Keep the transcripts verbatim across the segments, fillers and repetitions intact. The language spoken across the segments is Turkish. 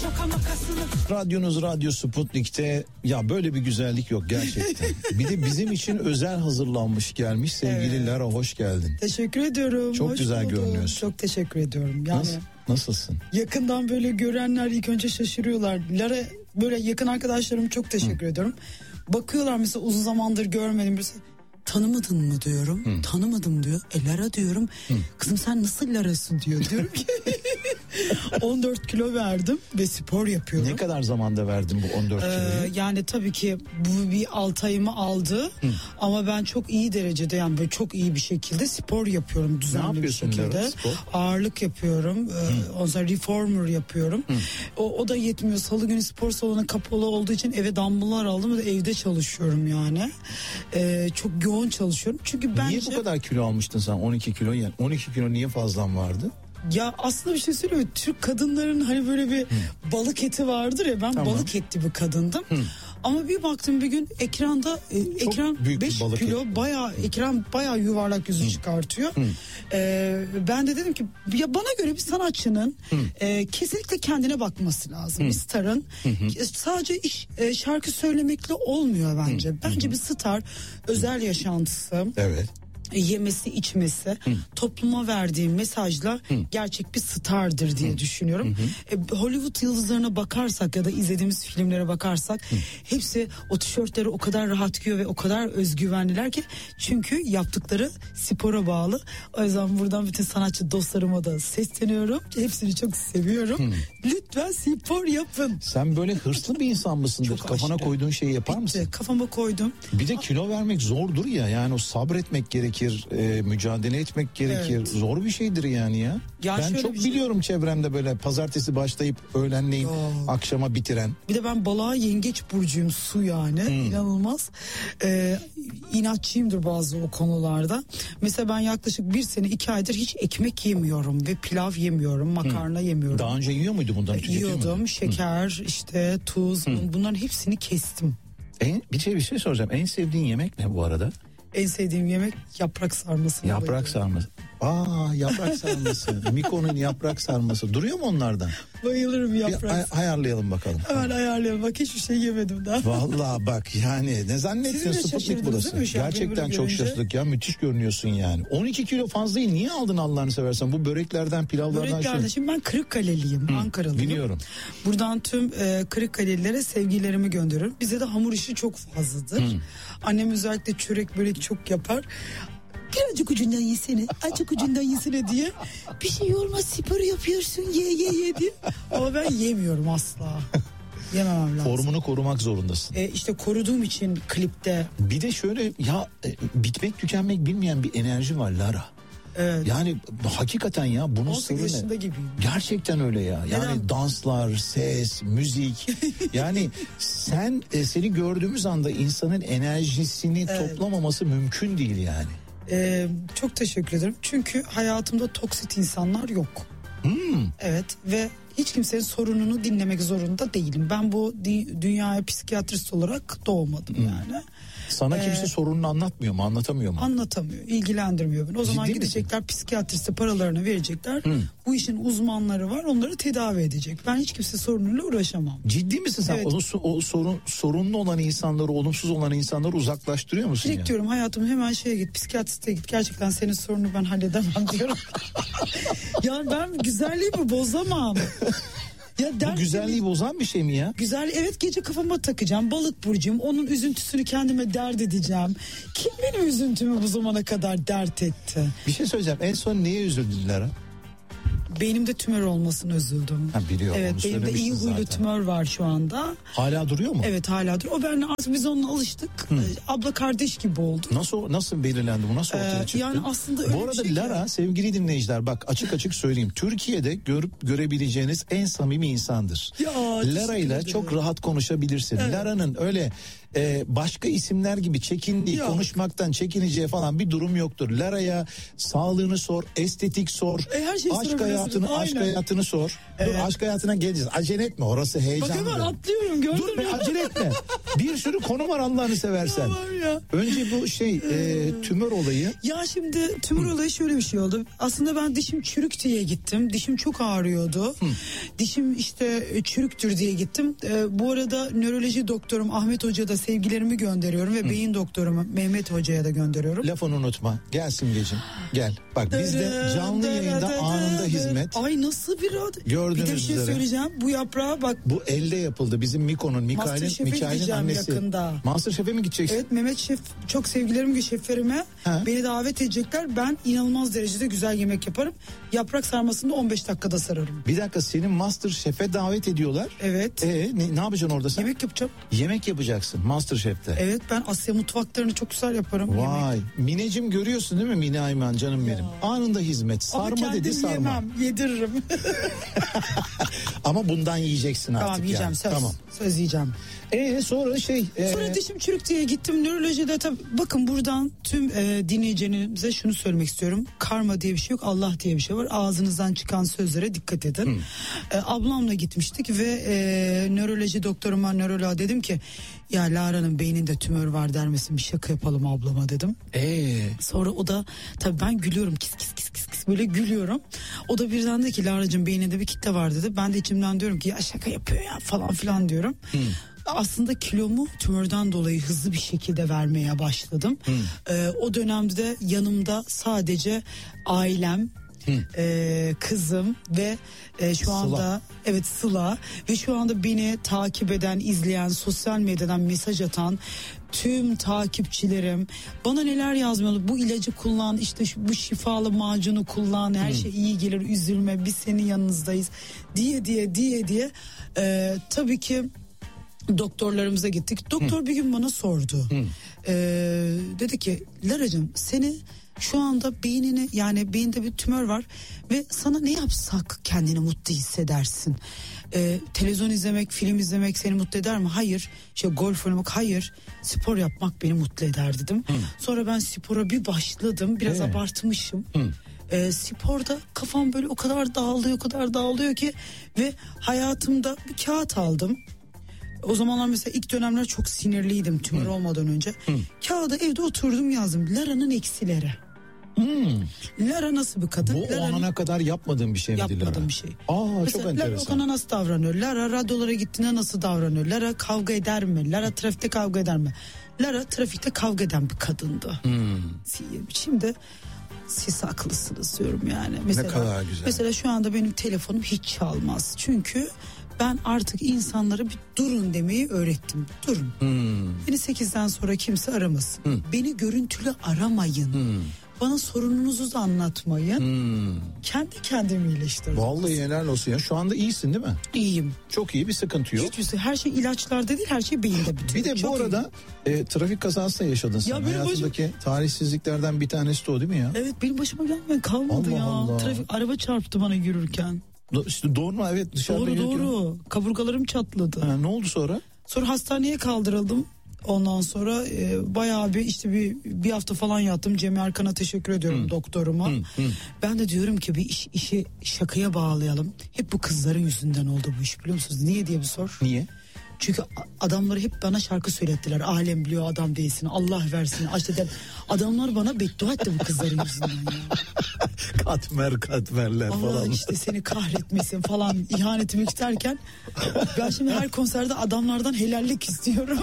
Radyonuz Radyo Sputnik'te ya böyle bir güzellik yok gerçekten. Bir de bizim için özel hazırlanmış gelmiş sevgili evet. Lara, hoş geldin. Teşekkür ediyorum. Çok hoş güzel buldum. görünüyorsun. Çok teşekkür ediyorum. Yani Nasıl, nasılsın? Yakından böyle görenler ilk önce şaşırıyorlar. Lara, böyle yakın arkadaşlarım çok teşekkür Hı. ediyorum. Bakıyorlar mesela, uzun zamandır görmedim birisi. Tanımadın mı diyorum. Hı. Tanımadım diyor. E Lara diyorum. Hı. Kızım sen nasıl Lara'sın diyor. Diyorum ki on dört kilo verdim ve spor yapıyorum. Ne kadar zamanda verdin bu on dört kiloyu? Ee, yani tabii ki bu bir altı ayımı aldı. Hı. Ama ben çok iyi derecede, yani böyle çok iyi bir şekilde spor yapıyorum düzenli bir şekilde. Ağırlık yapıyorum. Ee, ondan sonra reformer yapıyorum. O, o da yetmiyor. Salı günü spor salonu kapalı olduğu için eve dumbbell'lar aldım ve evde çalışıyorum yani. Ee, çok yoğun çalışıyorum. Çünkü ben niye bu kadar kilo almıştın sen? on iki kilo, yani on iki kilo niye fazlan vardı? Ya aslında bir şey söyleyeyim mi? Türk kadınların hani böyle bir Hı. balık eti vardır ya, ben tamam. balık etli bir kadındım. Hı. Ama bir baktım bir gün ekranda e, ekran beş kilo eti. bayağı ekran bayağı yuvarlak yüzü Hı. çıkartıyor. Hı. E, ben de dedim ki ya bana göre bir sanatçının e, kesinlikle kendine bakması lazım. Hı. Bir starın Hı. sadece iş, e, şarkı söylemekle olmuyor bence. Hı. Bence Hı. bir star özel yaşantısı. Evet. Yemesi içmesi Hı. topluma verdiği mesajla Hı. gerçek bir stardır diye Hı. düşünüyorum. Hı. E, Hollywood yıldızlarına bakarsak ya da izlediğimiz filmlere bakarsak Hı. hepsi o tişörtleri o kadar rahat giyiyor ve o kadar özgüvenliler ki, çünkü yaptıkları spora bağlı. O yüzden buradan bütün sanatçı dostlarıma da sesleniyorum. Hepsini çok seviyorum. Hı. Lütfen spor yapın. Sen böyle hırslı bir insan mısındır? Çok Kafana aşırı. koyduğun şeyi yapar Bitti. mısın? Kafama koydum. Bir de kilo vermek zordur ya, yani o sabretmek gerekir. E, mücadele etmek gerekir. Evet. Zor bir şeydir yani ya. ya ben çok şey... biliyorum çevremde böyle pazartesi başlayıp öğlenleyin Yo. akşama bitiren. Bir de ben balığa yengeç burcuyum, su yani. Hmm. İnanılmaz. Ee, inatçıyımdır bazı o konularda. Mesela ben yaklaşık bir sene iki aydır hiç ekmek yemiyorum ve pilav yemiyorum, makarna hmm. yemiyorum. Daha önce yiyor muydu bundan? Yiyordum. Muydu? Şeker, hmm. işte tuz, hmm. bunların hepsini kestim. En, bir şey bir şey soracağım. En sevdiğin yemek ne bu arada? En sevdiğim yemek yaprak sarması. Yaprak bayılıyorum. sarması. Aa, yaprak sarması. Miko'nun yaprak sarması. Duruyor mu onlardan? Bayılırım yaprak. Bir ay- ayarlayalım bakalım. Hemen ayarlayalım. Bak hiçbir şey yemedim daha. Vallahi bak yani ne zannettin, Sputnik burası. Gerçekten çok şaşırdık ya. Müthiş görünüyorsun yani. on iki kilo fazlayı niye aldın Allah'ını seversen? Bu böreklerden, pilavlardan. Böreklerden. Şu... Şimdi ben Kırıkkaleliyim. Hı, Ankaralıyım. Biliyorum. Buradan tüm e, Kırıkkalelilere sevgilerimi gönderiyorum. Bize de hamur işi çok fazladır. Hı. Annem özellikle çörek börek çok yapar. Birazcık ucundan yesene, azıcık ucundan yesene diye. Bir şey olmaz, spor yapıyorsun, ye ye ye diye. Ama ben yemiyorum asla. Yememem lazım. Formunu korumak zorundasın. E işte koruduğum için klipte. Bir de şöyle ya e, bitmek tükenmek bilmeyen bir enerji var Lara. Evet. Yani hakikaten ya bunun sırrı ne? Gibiyim. Gerçekten öyle ya. Yani Neden? Danslar, ses, müzik. Yani sen e, seni gördüğümüz anda insanın enerjisini evet. toplamaması mümkün değil yani. Ee, çok teşekkür ederim. Çünkü hayatımda toksit insanlar yok. Hmm. Evet ve hiç kimsenin sorununu dinlemek zorunda değilim. Ben bu di- dünyaya psikiyatrist olarak doğmadım hmm. yani. Sana kimse ee, sorununu anlatmıyor mu, anlatamıyor mu? Anlatamıyor, ilgilendirmiyor beni. O Ciddi zaman gidecekler misin? Psikiyatriste paralarını verecekler. Hmm. Bu işin uzmanları var, onları tedavi edecek. Ben hiç kimse sorunuyla uğraşamam. Ciddi misin sen? Evet. O, o sorun sorunlu olan insanları, olumsuz olan insanları uzaklaştırıyor musun? Direkt ya? Diyorum hayatım hemen şeye git, psikiyatriste git. Gerçekten senin sorunu ben halledemem diyorum. Yani ben güzelliğimi bozamam. Ya bu güzelliği mi? Bozan bir şey mi ya? Güzel, evet, gece kafama takacağım, balık burcuyum, onun üzüntüsünü kendime dert edeceğim. Kim benim üzüntümü bu zamana kadar dert etti? Bir şey söyleyeceğim, en son niye üzüldün Lara? Beynimde tümör olmasına üzüldüm. Ha, biliyorum. Evet, beynimde iyi huylu zaten. Tümör var şu anda. Hala duruyor mu? Evet, hala duruyor. O benimle artık biz onunla alıştık. Hmm. Abla kardeş gibi olduk. Nasıl nasıl belirlendi bu? Nasıl ortaya ee, çıktı? Yani aslında öyle bu arada bir şey Lara ki... sevgili dinleyiciler, bak açık açık söyleyeyim. Türkiye'de görüp görebileceğiniz en samimi insandır. Ya, Lara ile çok rahat konuşabilirsin. Evet. Lara'nın öyle e, başka isimler gibi çekindiği, Yok. konuşmaktan çekineceği falan bir durum yoktur. Lara'ya sağlığını sor, estetik sor, e, her şey aşk hayatını, Aynen. aşk hayatını sor. Evet. Dur, aşk hayatına geleceğiz. Acele etme, orası heyecanlı. Bak hemen atlıyorum, gördün mü? Dur be, acele etme. Bir sürü konu var Allah'ını seversen. Var ya. Önce bu şey e, tümör olayı. Ya şimdi tümör olayı şöyle bir şey oldu. Aslında ben dişim çürük diye gittim. Dişim çok ağrıyordu. Hı. Dişim işte çürüktür diye gittim. E, bu arada nöroloji doktorum Ahmet Hoca'ya da sevgilerimi gönderiyorum ve Hı. beyin doktorum Mehmet Hoca'ya da gönderiyorum. Lafını unutma. Gel Simgeciğim. Gel. Bak bizde canlı yayında anında hizmet. Ay nasıl bir adı. Gördüğünüz bir de bir şey üzere. söyleyeceğim. Bu yaprağa bak. Bu elde yapıldı. Bizim Miko'nun, Mikail'in, Mikail'in annesi. Yakında. Masterchef'e mi gideceksin? Evet, Mehmet Şef, çok sevgilerim şeflerime ha? Beni davet edecekler. Ben inanılmaz derecede güzel yemek yaparım. Yaprak sarmasını da on beş dakikada sararım. Bir dakika, senin Masterchef'e davet ediyorlar. Evet. Ee, ne, ne yapacaksın orada sen? Yemek yapacağım. Yemek yapacaksın Masterchef'te. Evet, ben Asya mutfaklarını çok güzel yaparım. Vay. Yemek. Mineciğim görüyorsun değil mi Mine Ayman canım benim. Ya. Anında hizmet. Sarma dedi sarma. Yemem, yediririm. Ama bundan yiyeceksin artık. Tamam yiyeceğim yani. söz. Tamam. Söz yiyeceğim. Ee sonra şey. E... Sonra dişim çürük diye gittim nörolojide. Tabii bakın buradan tüm e, dinleyicilerimize şunu söylemek istiyorum. Karma diye bir şey yok, Allah diye bir şey var. Ağzınızdan çıkan sözlere dikkat edin. Hmm. E, ablamla gitmiştik ve e, nöroloji doktoruma, nöroloğa dedim ki ya Lara'nın beyninde tümör var der misin, bir şaka yapalım ablama dedim. Ee. Sonra o da tabii ben gülüyorum kis kis kis kis kis böyle gülüyorum. O da birden dedi ki Lara'cığım beyninde bir kitle var dedi. Ben de içimden diyorum ki ya şaka yapıyor ya falan filan diyorum. Hmm. Aslında kilomu tümörden dolayı hızlı bir şekilde vermeye başladım. Hmm. Ee, o dönemde de yanımda sadece ailem, hmm. e, kızım ve e, şu Sıla. anda evet Sıla ve şu anda beni takip eden, izleyen, sosyal medyadan mesaj atan tüm takipçilerim bana neler yazmıyorlar. Bu ilacı kullan, işte bu şifalı macunu kullan, her hmm. şey iyi gelir, üzülme, biz senin yanınızdayız diye diye diye diye e, tabii ki doktorlarımıza gittik. Doktor Hı. bir gün bana sordu. Ee, dedi ki Lara'cığım seni şu anda beynini, yani beyinde bir tümör var ve sana ne yapsak kendini mutlu hissedersin. Ee, televizyon izlemek, film izlemek seni mutlu eder mi? Hayır. İşte golf oynamak, hayır. Spor yapmak beni mutlu eder dedim. Hı. Sonra ben spora bir başladım. Biraz ee. abartmışım. Hı. E, sporda kafam böyle o kadar dağılıyor, o kadar dağılıyor ki ve hayatımda bir kağıt aldım. O zamanlar mesela ilk dönemler çok sinirliydim tümör hmm. olmadan önce. Hmm. Kağıda evde oturdum yazdım. Lara'nın eksileri. Hmm. Lara nasıl bir kadın? Bu Lara'nın... o ana kadar yapmadığım bir şey miydi Lara? Yapmadığım bir şey. Aa, mesela çok enteresan. Lara okana nasıl davranıyor? Lara radyolara gittiğinde nasıl davranıyor? Lara kavga eder mi? Lara trafikte kavga eder mi? Lara trafikte kavga eden bir kadındı. Hmm. Şimdi siz haklısınız diyorum yani. Mesela, ne kadar güzel. Mesela şu anda benim telefonum hiç çalmaz. Çünkü ben artık insanlara bir durun demeyi öğrettim. Durun. Hmm. Beni sekizden sonra kimse aramasın. Hmm. Beni görüntülü aramayın. Hmm. Bana sorununuzu da anlatmayın. Hmm. Kendi kendimi iyileştirdim. Vallahi helal olsun ya. Şu anda iyisin değil mi? İyiyim. Çok iyi, bir sıkıntı yok. Hiçbir şey. Her şey ilaçlarda değil, her şey beyinde bitiyor. Bir de çok bu arada e, trafik kazası da yaşadın sen. Hayatındaki başım... talihsizliklerden bir tanesi de o değil mi ya? Evet, benim başıma gelmeyen kalmadı Allah ya. Allah. Trafik, araba çarptı bana yürürken. İşte doğru mu? Evet, dışarıda doğru yürürken. Doğru. Kaburgalarım çatladı. Ha, ne oldu sonra? Sonra hastaneye kaldırıldım. Ondan sonra e, bayağı bir işte bir bir hafta falan yattım. Cemil Arkan'a teşekkür ediyorum hmm. doktoruma. Hmm. Hmm. Ben de diyorum ki bir iş, işi şakaya bağlayalım. Hep bu kızların yüzünden oldu bu iş, biliyor musunuz? Niye diye bir sor. Niye? Çünkü adamları hep bana şarkı söylettiler. Alem biliyor adam değilsin, Allah versin. Açtı adamlar bana beddua etti bu kızların yüzünden ya. Katmer katmerler Allah falan. Allah işte seni kahretmesin falan ihanetimi isterken ben şimdi her konserde adamlardan helallik istiyorum.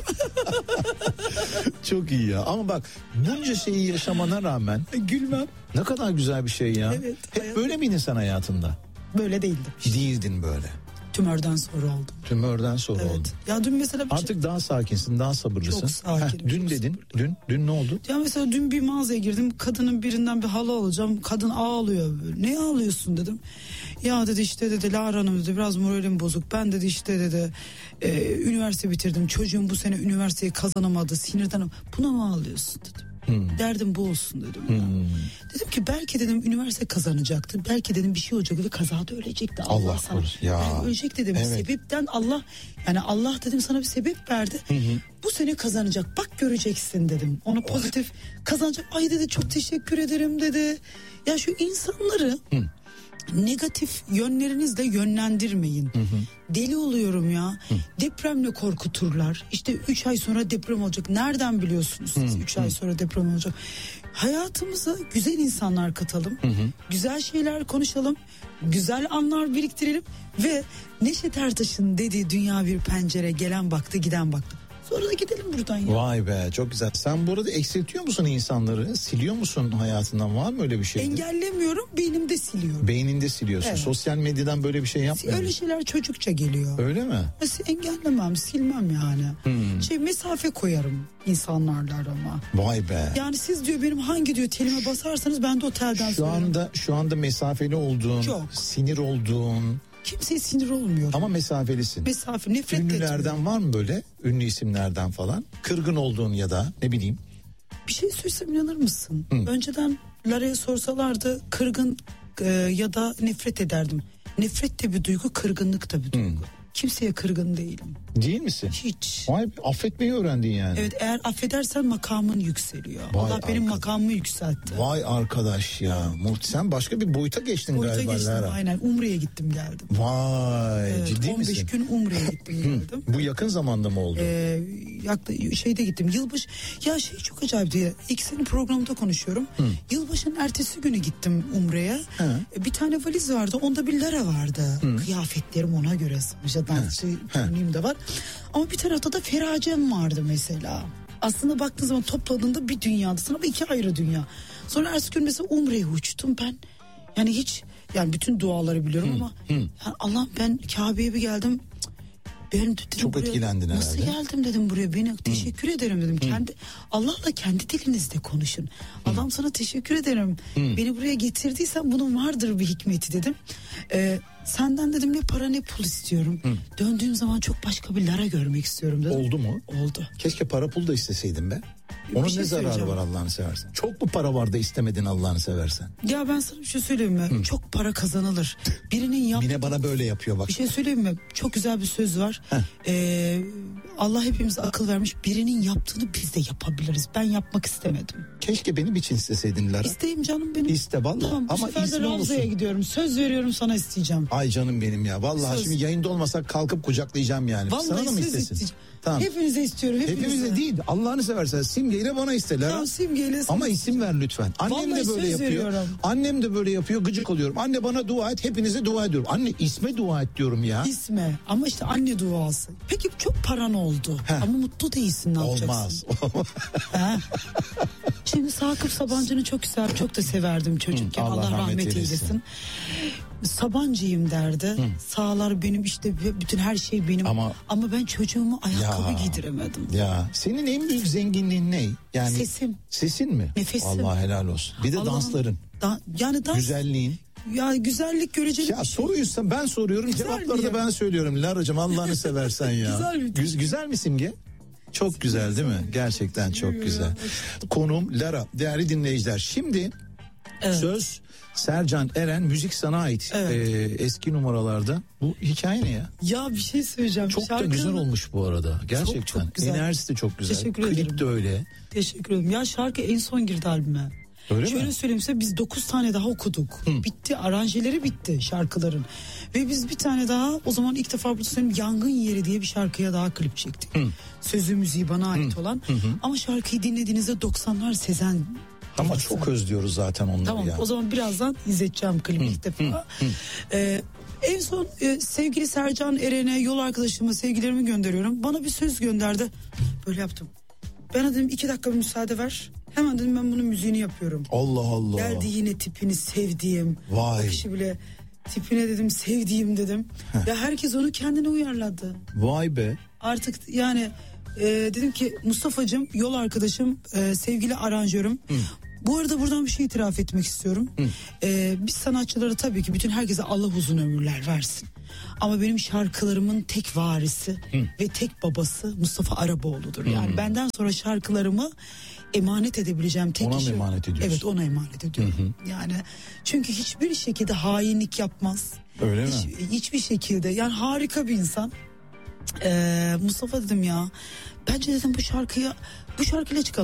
Çok iyi ya, ama bak bunca şeyi yaşamana rağmen gülmem. Ne kadar güzel bir şey ya. Evet, hep hayat... böyle miydin sen hayatında? Böyle değildim. Değildin böyle. Tümörden sonra oldum. Tümörden sonra evet. oldum. Ya dün mesela artık şey... daha sakinsin, daha sabırlısın. Çok sakinim. Heh, dün çok dedin. sabırlı. Dün dün ne oldu? Ya mesela dün bir mağazaya girdim. Kadının birinden bir halı alacağım. Kadın ağlıyor böyle. Ne ağlıyorsun dedim. Ya dedi işte dedi Lara Hanım dedi biraz moralim bozuk. Ben dedi işte dedi e, üniversite bitirdim. Çocuğum bu sene üniversiteyi kazanamadı. Sinirden. Buna mı ağlıyorsun dedim. Hmm. Derdim bu olsun dedim. Hmm. Dedim ki belki dedim üniversite kazanacaktı. Belki dedim bir şey olacaktı ve kazada ölecekti. Allah, Allah sana. Ya. Yani ölecek dedim. Evet. Sebepten Allah, yani Allah dedim sana bir sebep verdi. Hı hı. Bu sene kazanacak. Bak göreceksin dedim. Ona pozitif oh. kazanacak. Ay dedi çok teşekkür ederim dedi. Ya şu insanları hı. negatif yönlerinizle yönlendirmeyin. Hı hı. Deli oluyorum ya. Hı. Depremle korkuturlar. İşte üç ay sonra deprem olacak. Nereden biliyorsunuz siz üç ay sonra deprem olacak? Hayatımıza güzel insanlar katalım. Hı hı. Güzel şeyler konuşalım. Güzel anlar biriktirelim. Ve Neşet Ertaş'ın dediği dünya bir pencere, gelen baktı giden baktı. Sonra da gidelim buradan ya. Vay be, çok güzel. Sen bu arada eksiltiyor musun insanları? Siliyor musun hayatından? Var mı öyle bir şey? Engellemiyorum, beynimde siliyorum. Beyninde siliyorsun. Evet. Sosyal medyadan böyle bir şey yapmıyor Öyle musun? şeyler çocukça geliyor. Öyle mi? Nasıl engellemem, silmem yani. Hmm. Şey mesafe koyarım insanlarla ama. Vay be. Yani siz diyor benim hangi diyor telime basarsanız ben de o telden şu söylerim. anda şu anda mesafeli olduğun, çok. sinir olduğun. Kimseye sinir olmuyorum. Ama mesafelisin. Mesafe, nefret Ünlülerden etmiyorum. var mı böyle? Ünlü isimlerden falan. Kırgın olduğun ya da ne bileyim. Bir şey söylesem inanır mısın? Hı. Önceden Lara'ya sorsalardı kırgın e, ya da nefret ederdim. Nefret de bir duygu, kırgınlık da bir duygu. Hı. Kimseye kırgın değilim. Değil misin? Hiç. Vay, affetmeyi öğrendin yani. Evet, eğer affedersen makamın yükseliyor. Vay Allah benim arkadaş. makamımı yükseltti. Vay arkadaş ya. Sen başka bir boyuta geçtin boyuta galiba. Boyuta geçtim Lara. aynen. Umre'ye gittim geldim. Vay evet, ciddi on beş misin? on beş gün Umre'ye gittim geldim. Bu yakın zamanda mı oldu? Ee, yaklaşık şeyde gittim. Yılbaşı. Ya şey çok acayip diye. İlk senin programda konuşuyorum. Hı. Yılbaşının ertesi günü gittim Umre'ye. Hı. Bir tane valiz vardı. Onda bir Lara vardı. Hı. Kıyafetlerim ona göre. Sonuçta dansçı kimliğim de var. Ama bir tarafta da Feracem vardı mesela. Aslında baktığın zaman topladığında bir dünyadasın ama iki ayrı dünya. Sonra ertesi gün mesela Umre'ye uçtum ben. Yani hiç, yani bütün duaları biliyorum hı, ama hı. Yani Allah'ım ben Kabe'ye bir geldim. Ben dedim, çok buraya, etkilendin herhalde. Nasıl geldim dedim buraya, beni teşekkür hı. ederim dedim. Hı. Kendi Allah'la kendi dilinizde konuşun. Hı. Allah'ım sana teşekkür ederim. Hı. Beni buraya getirdiysen bunun vardır bir hikmeti dedim. Ee, senden dedim ne para ne pul istiyorum. Hı. Döndüğüm zaman çok başka bir Lara görmek istiyorum dedim. Oldu mu? Oldu. Keşke para pul da isteseydin be. Onun şey ne zararı var Allah'ını seversen? Çok mu para var da istemedin Allah'ını seversen? Ya ben sana bir şey söyleyeyim mi? Hı. Çok para kazanılır. Birinin yaptığı... Mine bana böyle yapıyor bak. Bir şey söyleyeyim mi? Çok güzel bir söz var. Ee, Allah hepimize akıl vermiş. Birinin yaptığını biz de yapabiliriz. Ben yapmak istemedim. Keşke benim için isteseydin Lara. İsteyim canım benim. İste vallahi. Tamam, ama ismi olsun. Gidiyorum. Söz veriyorum sana isteyeceğim. Ay canım benim ya. Vallahi söz. Şimdi yayında olmasak kalkıp kucaklayacağım yani. Vallahi sana da mı istesin? Tamam. Hepinize istiyorum. Hepinize, hepinize değil. Allah'ını seversen Simge'yle bana isteler. Tamam, Simge'yle. Ama isim ver lütfen. Annem vallahi de böyle yapıyor. Veriyorum. Annem de böyle yapıyor. Gıcık oluyorum. Anne bana dua et. Hepinize dua ediyorum. Anne isme dua et diyorum ya. İsme. Ama işte anne duası. Peki çok paran oldu. Heh. Ama mutlu değilsin, ne yapacaksın? Olmaz. Şimdi Sakıp Sabancı'nı çok güzel, çok da severdim çocukken. Allah, Allah rahmet, rahmet eylesin. Sabancıyım derdi. Hı. Sağlar benim, işte bütün her şey benim. Ama, ama ben çocuğumu ayakkabı ya, giydiremedim. Ya senin en büyük zenginliğin ne? Yani sesim. Sesin mi? Nefesim. Allah helal olsun. Bir de Allah'ın, dansların. Da, yani dans. Güzelliğin. Ya güzellik göreceli. Ya soruysa ben soruyorum, güzel cevapları da ben söylüyorum. Laracığım Allah'ını seversen ya. Güzel, Güz, güzel mi Simge? Çok güzel değil mi? Gerçekten çok güzel. Konuğum Lara. Değerli dinleyiciler. Şimdi evet. söz Sercan Eren, müzik sana ait. Evet. Ee, eski numaralarda. Bu hikaye ne ya? Ya bir şey söyleyeceğim. Çok şarkı... da güzel olmuş bu arada. Gerçekten. Çok, çok güzel. Enerjisi de çok güzel. Teşekkür Klip ederim. de öyle. Teşekkür ederim. Ya şarkı en son girdi albüme. Öyle Şöyle mi? söyleyeyim size, biz dokuz tane daha okuduk. Hı. Bitti, aranjeleri bitti şarkıların. Ve biz bir tane daha, o zaman ilk defa burada söyleyeyim, Yangın Yeri diye bir şarkıya daha klip çektik. Hı. Sözü müziği bana ait hı. olan. Hı hı. Ama şarkıyı dinlediğinizde doksanlar Sezen. Ama Sezen. Çok özlüyoruz zaten onları. Tamam ya. O zaman birazdan izleteceğim klibi ilk defa. Hı. Hı. Ee, en son e, sevgili Sercan Eren'e, yol arkadaşıma sevgilerimi gönderiyorum. Bana bir söz gönderdi. Böyle yaptım. Ben dedim iki dakika bir müsaade ver. Hemen dedim ben bunun müziğini yapıyorum. Allah Allah. Geldi yine tipini sevdiğim. Vay. Bakışı bile tipine dedim sevdiğim dedim. Heh. Ya herkes onu kendine uyarladı. Vay be. Artık yani e, dedim ki Mustafa'cığım, yol arkadaşım, e, sevgili aranjörüm. Hı. Bu arada buradan bir şey itiraf etmek istiyorum. Ee, biz sanatçıları tabii ki bütün herkese Allah uzun ömürler versin. Ama benim şarkılarımın tek varisi Hı. ve tek babası Mustafa Araboğlu'dur. Yani Hı. benden sonra şarkılarımı emanet edebileceğim tek ona kişi. Ona mı emanet ediyorsun? Evet, ona emanet ediyorum. Hı hı. Yani çünkü hiçbir şekilde hainlik yapmaz. Öyle Hiç, mi? Hiçbir şekilde, yani harika bir insan. Ee, Mustafa dedim ya, bence dedim bu şarkıya bu şarkıyla çıkalım.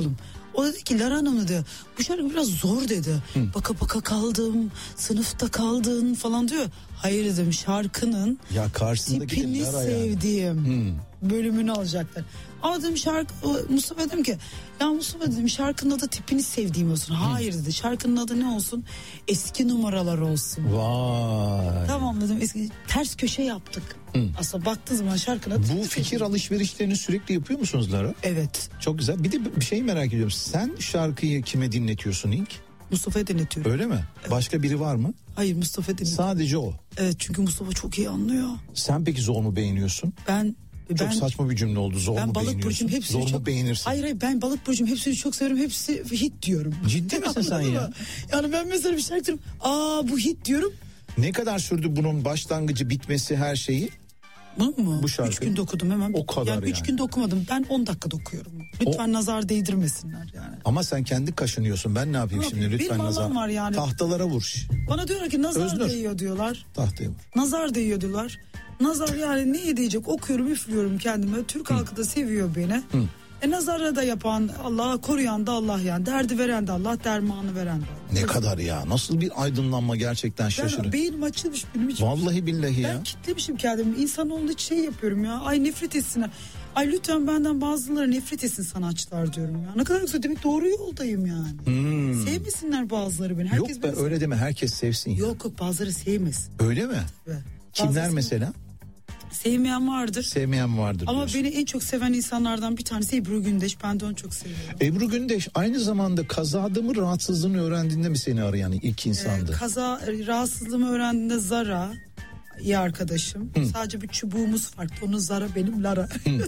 O dedi ki Lara Hanım dedi bu şarkı biraz zor dedi. Hı. Baka baka kaldım, sınıfta kaldın falan diyor. Hayır dedim, şarkının ya tipini sevdiğim yani. bölümünü alacaklar. Ama dedim şarkı, Mustafa dedim ki ya Mustafa dedim şarkının adı tipini sevdiğim olsun. Hayır dedi, şarkının adı ne olsun? Eski numaralar olsun. Vay. Tamam dedim, eski, ters köşe yaptık. Hı. Aslında baktığın zaman şarkının adı. Bu fikir sevdiğim. Alışverişlerini sürekli yapıyor musunuz Lara? Evet. Çok güzel. Bir de bir şey merak ediyorum. Sen şarkıyı kime dinletiyorsun ilk? Mustafa'ya dinletiyorum. Öyle mi? Evet. Başka biri var mı? Hayır, Mustafa dinletiyor. Sadece o. Evet, çünkü Mustafa çok iyi anlıyor. Sen peki zor mu beğeniyorsun? Ben Çok ben, saçma bir cümle oldu. Zor ben mu beğeniyorsun? Zor çok, mu beğenirsin? Hayır hayır, ben Balık Burcu'm hepsini çok seviyorum. Hepsi hit diyorum. Ciddi misin sen ya? Yani ben mesela bir şarkı diyorum. Aa bu hit diyorum. Ne kadar sürdü bunun başlangıcı, bitmesi, her şeyi? Bu mu? Bu şarkı. Üç günde okudum hemen. O kadar yani. yani. Üç günde okumadım. Ben on dakikada okuyorum. Lütfen o... nazar değdirmesinler yani. Ama sen kendi kaşınıyorsun. Ben ne yapayım ne şimdi? Yapayım? Lütfen Benim nazar. Var yani. Tahtalara vur. Bana diyorlar ki nazar Öznur. değiyor diyorlar. Tahtaya vur. Nazar değiyor diyorlar. Nazar yani neye değecek? Okuyorum, üflüyorum kendime. Türk Hı. halkı da seviyor beni. Hı. E nazara da yapan Allah, koruyan da Allah yani. Derdi veren de Allah, dermanı veren de Allah. Ne kadar ya? Nasıl bir aydınlanma, gerçekten şaşırıyorum. Beynim açılmış benim için. Vallahi billahi ben ya. Ben kitlemişim kendimi. İnsanoğlu hiç şey yapıyorum ya. Ay nefret etsin. Ay lütfen benden bazıları nefret etsin sanatçılar diyorum ya. Ne kadar güzel, demek doğru yoldayım yani. Hmm. Sevmesinler bazıları beni. Herkes yok be öyle sevsin. Deme, herkes sevsin ya. Yok yok, bazıları sevmesin. Öyle mi? Tabii. Kimler bazıları mesela? Sevmeyen vardır. Sevmeyen vardır Ama diyorsun. beni en çok seven insanlardan bir tanesi Ebru Gündeş. Ben de onu çok seviyorum. Ebru Gündeş aynı zamanda kazada mı, rahatsızlığını öğrendiğinde mi seni arayan ilk insandı? Ee, kaza rahatsızlığımı öğrendiğinde Zara, iyi arkadaşım. Hı. Sadece bir çubuğumuz farklı. Onun Zara, benim Lara.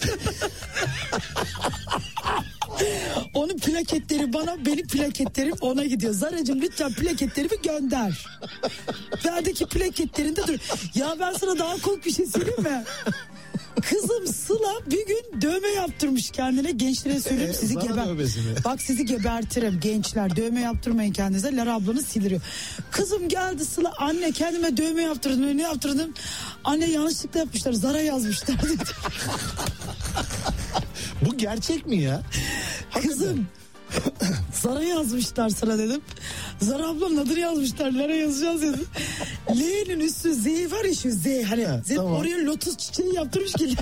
Onun plaketleri bana, benim plaketlerim ona gidiyor. Zaracığım lütfen plaketlerimi gönder. Verdeki plaketlerinde dur. Ya ben sana daha komik bir şey söyleyeyim mi? Kızım Sıla bir gün dövme yaptırmış kendine. Gençlere söylüyorum, sizi geber. Bak sizi gebertirim gençler. Dövme yaptırmayın kendinize. Lara ablanız sildiriyor. Kızım geldi Sıla, anne kendime dövme yaptırdım. Ne yaptırdım? Anne yanlışlıkla yapmışlar. Zara yazmışlar dedi. Bu gerçek mi ya? Kızım Zara yazmışlar sana dedim. Zara ablanın adını yazmışlar. Lara yazacağız dedim. L'nin üstü Z var ya, şu Z. Hani ha, Z, tamam. Oraya lotus çiçeği yaptırmış ki.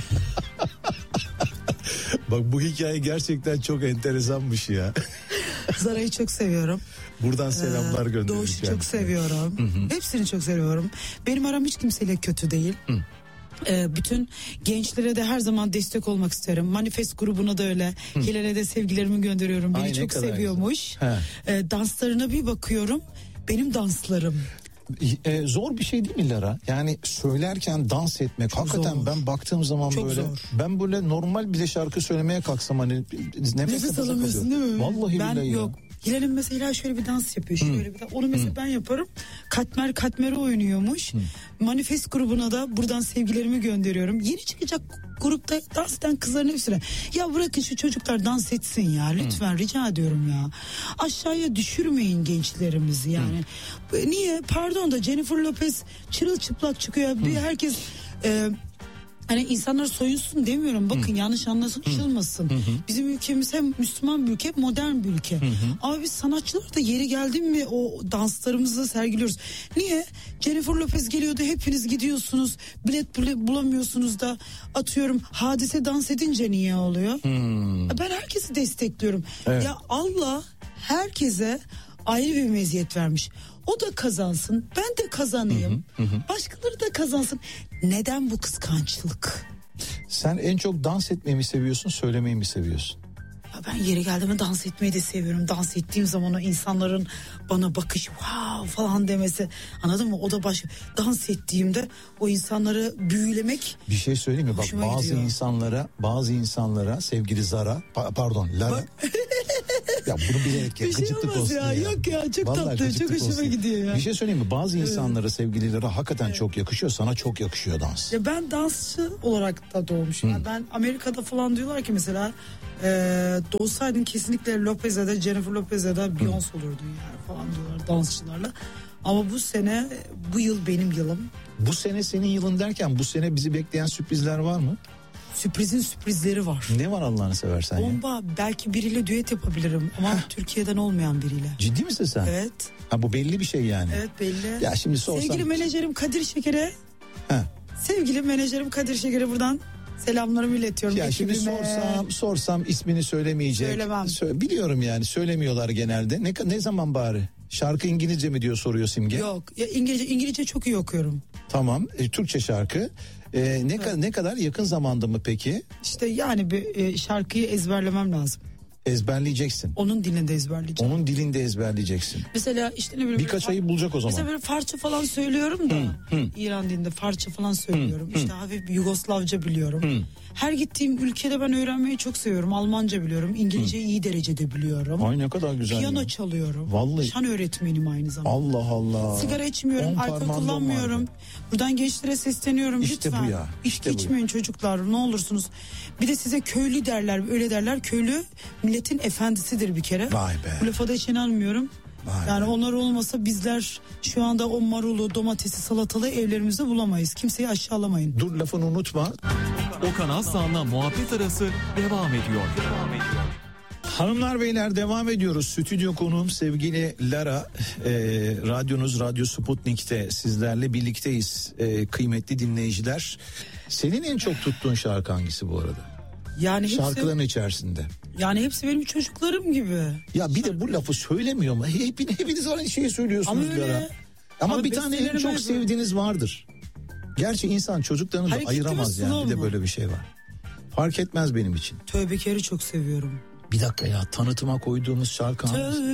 Bak bu hikaye gerçekten çok enteresanmış ya. Zara'yı çok seviyorum. Buradan selamlar ee, gönderiyorum. Doğuş'u çok seviyorum. Hı-hı. Hepsini çok seviyorum. Benim aram hiç kimseyle kötü değil. Hı. Ee, bütün gençlere de her zaman destek olmak isterim. Manifest grubuna da öyle. Hı. Hilal'e de sevgilerimi gönderiyorum. Beni Ay, çok seviyormuş. Ee, danslarına bir bakıyorum. Benim danslarım. Ee, zor bir şey değil mi Lara? Yani söylerken dans etmek. Çok hakikaten zor. Ben baktığım zaman çok böyle. Zor. Ben böyle normal bile şarkı söylemeye kalksam hani nefes, nefes alamıyorsun değil mi? Vallahi ben billahi yok. Ya. Hilal'in mesela şöyle bir dans yapıyor. Şöyle hmm. bir dans. Onu mesela hmm. ben yaparım. Katmer Katmer'i oynuyormuş. Hmm. Manifest grubuna da buradan sevgilerimi gönderiyorum. Yeni çıkacak grupta dans eden kızların hepsine. Ya bırakın şu çocuklar dans etsin ya. Lütfen hmm. rica ediyorum ya. Aşağıya düşürmeyin gençlerimizi yani. Hmm. Niye? Pardon da Jennifer Lopez çırılçıplak çıkıyor. Hmm. Bir herkes... E, Hani insanlar soyunsun demiyorum. Bakın, hı. yanlış anlaşılmasın. Hı hı. Bizim ülkemiz hem Müslüman bir ülke hem modern bir ülke. Hı hı. Ama biz sanatçılar da yeri geldi mi o danslarımızı sergiliyoruz. Niye? Jennifer Lopez geliyordu, hepiniz gidiyorsunuz. Bilet bulamıyorsunuz da atıyorum Hadise dans edince niye oluyor? Hı. Ben herkesi destekliyorum. Evet. Ya Allah herkese ayrı bir meziyet vermiş. O da kazansın, ben de kazanayım. Hı hı, hı. Başkaları da kazansın. Neden bu kıskançlık? Sen en çok dans etmeyi mi seviyorsun, söylemeyi mi seviyorsun? Ya ben yeri geldiğinde dans etmeyi de seviyorum. Dans ettiğim zaman o insanların bana bakış wow falan demesi, anladın mı? O da başka. Dans ettiğimde o insanları büyülemek. Bir şey söyleyeyim mi? Bak bazı gidiyor. insanlara, bazı insanlara sevgili Zara, pa- pardon Lara. Ya bunu bilerek ya, bir şey gıcıklık olsun ya. ya. Yok ya, çok vallahi tatlı, çok hoşuma olsun. Gidiyor ya. Bir şey söyleyeyim mi? Bazı insanlara, evet. sevgililere hakikaten evet. çok yakışıyor. Sana çok yakışıyor dans. Ya ben dansçı olarak da doğmuşum. Yani ben Amerika'da falan diyorlar ki mesela e, doğsaydın kesinlikle Lopez'e de Jennifer Lopez'e de Beyoncé olurdun yani falan diyorlar dansçılarla. Ama bu sene, bu yıl benim yılım. Bu sene senin yılın derken bu sene bizi bekleyen sürprizler var mı? sürprizin sürprizleri var. Ne var Allah'ını seversen Bomba ya? Belki biriyle düet yapabilirim ama Heh. Türkiye'den olmayan biriyle. Ciddi misin sen? Evet. Ha, bu belli bir şey yani. Evet, belli. Ya şimdi sorsam... Sevgili menajerim Kadir Şeker'e. Heh. Sevgili menajerim Kadir Şeker'e buradan selamlarımı iletiyorum. Ya şimdi sorsam sorsam ismini söylemeyecek. Söylemem. Sö- biliyorum yani, söylemiyorlar genelde. Ne ne zaman bari? Şarkı İngilizce mi diyor, soruyor Simge. Yok ya, İngilizce İngilizce çok iyi okuyorum. Tamam, e, Türkçe şarkı. E, ne evet. ka- ne kadar yakın zamanda mı peki? İşte yani bir e, şarkıyı ezberlemem lazım. Ezberleyeceksin. Onun dilinde ezberleyeceğim. Onun dilinde ezberleyeceksin. Mesela işte ne bileyim. Birkaç ayı bulacak o zaman. Mesela böyle farça falan söylüyorum da. Hı, hı. İran dilinde farça falan söylüyorum. Hı, işte hı. hafif bir Yugoslavca biliyorum. Hı. Her gittiğim ülkede ben öğrenmeyi çok seviyorum. Almanca biliyorum. İngilizce hı. iyi derecede biliyorum. Ay ne kadar güzel. Piyano ya. çalıyorum. Vallahi. Şan öğretmeniyim aynı zamanda. Allah Allah. Sigara içmiyorum, alkol kullanmıyorum. Buradan gençlere sesleniyorum. İşte lütfen. bu ya. İçki İşte içmeyin çocuklar, ne olursunuz. Bir de size köylü derler, öyle derler. Köylü milletin efendisidir bir kere. Vay be. Bu lafa da hiç inanmıyorum. Vay yani be. Onlar olmasa bizler şu anda o marulu, domatesi, salatalığı evlerimizde bulamayız. Kimseyi aşağılamayın. Dur, lafını unutma. Okan Aslan'la muhabbet arası devam ediyor. Devam ediyor. Hanımlar beyler, devam ediyoruz. Stüdyo konuğum sevgili Lara. E, radyonuz Radyo Sputnik'te sizlerle birlikteyiz. E, kıymetli dinleyiciler. Senin en çok tuttuğun şarkı hangisi bu arada? Yani hepsi, şarkıların içerisinde. Yani hepsi benim çocuklarım gibi. Ya bir şarkı. De bu lafı söylemiyor mu? Hep, hepiniz aynı şeyi söylüyorsunuz ama Lara. Ama, ama bir tane en çok sevdiğiniz vardır. Gerçi insan çocuklarını da ayıramaz yani. Bir de böyle bir şey var. Fark etmez benim için. Tövbekar'ı çok seviyorum. Bir dakika ya, tanıtıma koyduğumuz şarkı hangisi?